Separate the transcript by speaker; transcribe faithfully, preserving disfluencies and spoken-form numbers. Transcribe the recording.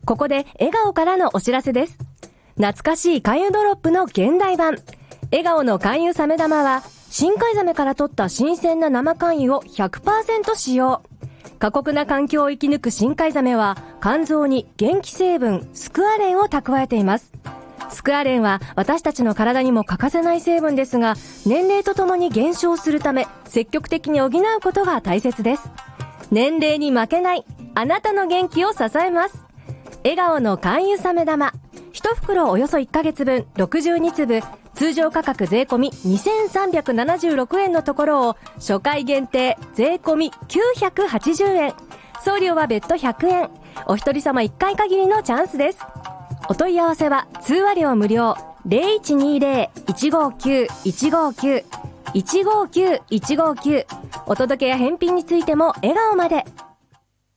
Speaker 1: ここで笑顔からのお知らせです。懐かしい勧誘ドロップの現代版。笑顔の勧誘サメ玉は、深海ザメから取った新鮮な生肝油を ひゃくパーセント 使用。過酷な環境を生き抜く深海ザメは、肝臓に元気成分、スクアレンを蓄えています。スクアレンは私たちの体にも欠かせない成分ですが、年齢とともに減少するため、積極的に補うことが大切です。年齢に負けない、あなたの元気を支えます。笑顔の肝油サメ玉。いち袋およそいっかげつぶん、ろくじゅうにつぶ、通常価格税込みにせんさんびゃくななじゅうろくえんのところを、初回限定税込みきゅうひゃくはちじゅうえん。送料は別途ひゃくえん。お一人様いっかい限りのチャンスです。お問い合わせは通話料無料 ゼロいちにゼロ いちごきゅう いちごきゅう いちごきゅう いちごきゅう。お届けや返品についても笑顔まで。